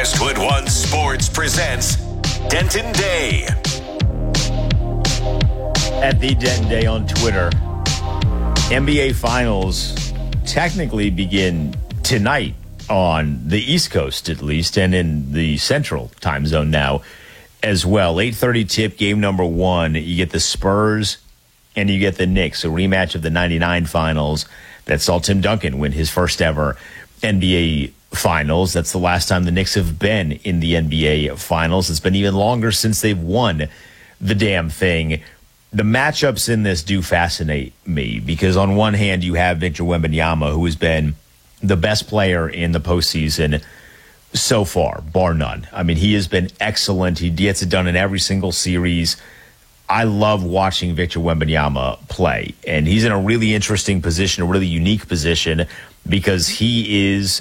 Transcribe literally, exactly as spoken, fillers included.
Westwood One Sports presents Denton Day. At the Denton Day on Twitter, N B A Finals technically begin tonight on the East Coast, at least, and in the Central time zone now as well. eight thirty tip, game number one. You get the Spurs and you get the Knicks, a rematch of the ninety-nine Finals that saw Tim Duncan win his first ever N B A Finals. That's the last time the Knicks have been in the N B A Finals. It's been even longer since they've won the damn thing. The matchups in this do fascinate me because on one hand, you have Victor Wembanyama, who has been the best player in the postseason so far, bar none. I mean, he has been excellent. He gets it done in every single series. I love watching Victor Wembanyama play, and he's in a really interesting position, a really unique position, because he is